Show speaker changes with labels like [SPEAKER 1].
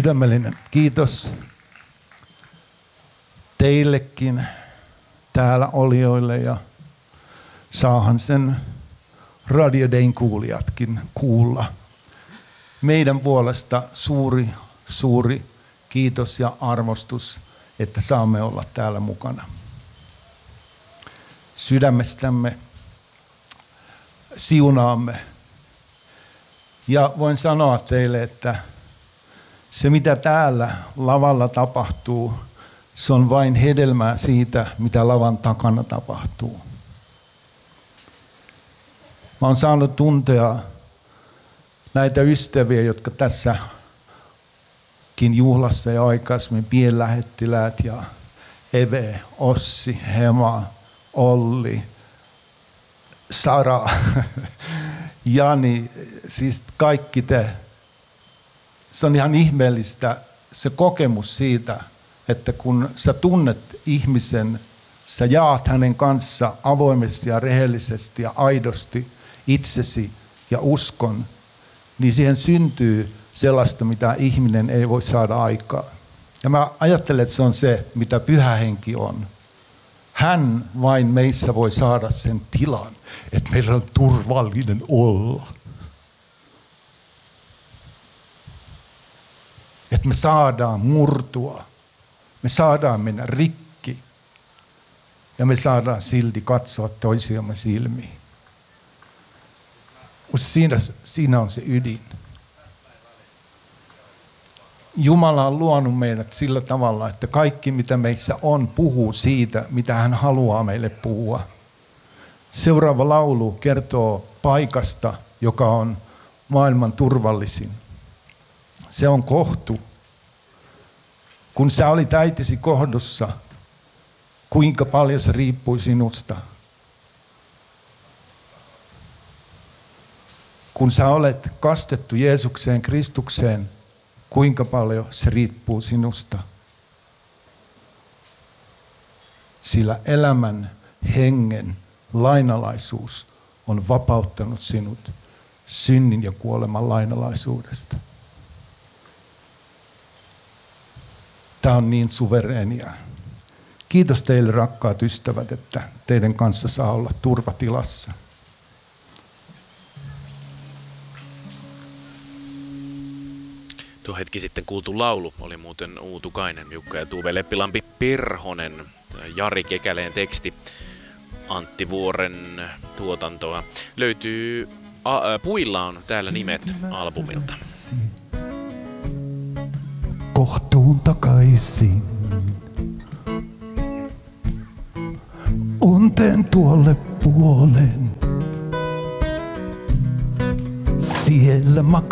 [SPEAKER 1] Sydämellinen kiitos teillekin täällä olijoille ja saahan sen Radio Dayn kuulijatkin kuulla. Meidän puolesta suuri kiitos ja arvostus, että saamme olla täällä mukana. Sydämestämme siunaamme. Ja voin sanoa teille, että se mitä täällä lavalla tapahtuu, se on vain hedelmää siitä, mitä lavan takana tapahtuu. Mä oon saanut tuntea näitä ystäviä, jotka tässäkin juhlassa ja aikaisemmin pienlähettiläät ja Eve, Ossi, Hema, Olli, Sara, Jani, siis kaikki te. Se on ihan ihmeellistä se kokemus siitä, että kun sä tunnet ihmisen, sä jaat hänen kanssa avoimesti ja rehellisesti ja aidosti itsesi ja uskon, niin siihen syntyy sellaista, mitä ihminen ei voi saada aikaan. Ja mä ajattelen, että se on se, mitä Pyhä Henki on. Hän vain meissä voi saada sen tilan, että meillä on turvallinen olla. Että me saadaan murtua, me saadaan mennä rikki ja me saadaan silti katsoa toisiamme silmiin. Siinä on se ydin. Jumala on luonut meidät sillä tavalla, että kaikki mitä meissä on puhuu siitä, mitä hän haluaa meille puhua. Seuraava laulu kertoo paikasta, joka on maailman turvallisin. Se on kohtu. Kun sä olit äitisi kohdussa, kuinka paljon se riippui sinusta? Kun sä olet kastettu Jeesukseen, Kristukseen, kuinka paljon se riippuu sinusta? Sillä elämän, hengen, lainalaisuus on vapauttanut sinut synnin ja kuoleman lainalaisuudesta. Tämä on niin suvereenia. Kiitos teille rakkaat ystävät, että teidän kanssa saa olla turvatilassa.
[SPEAKER 2] Tuo hetki sitten kuultu laulu oli muuten Uutukainen, Jukka ja Tuve Leppilampi Perhonen, Jari Kekäleen teksti, Antti Vuoren tuotantoa. Löytyy, Puilla on täällä nimet albumilta.
[SPEAKER 1] Kohtuun takaisin. Unten tuolle puolen. Siellä makaa.